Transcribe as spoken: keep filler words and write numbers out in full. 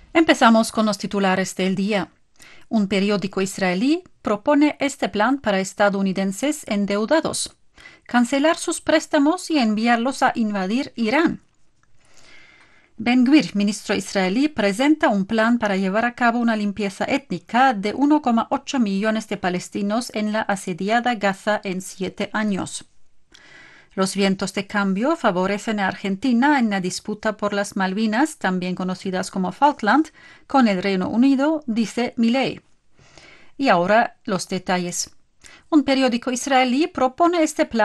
Empezamos con los titulares del día. Un periódico israelí propone este plan para estadounidenses endeudados: cancelar sus préstamos y enviarlos a invadir Irán. Ben-Gvir, ministro israelí, presenta un plan para llevar a cabo una limpieza étnica de uno coma ocho millones de palestinos en la asediada Gaza en siete años. Los vientos de cambio favorecen a Argentina en la disputa por las Malvinas, también conocidas como Falkland, con el Reino Unido, dice Milei. Y ahora los detalles. Un periódico israelí propone este plan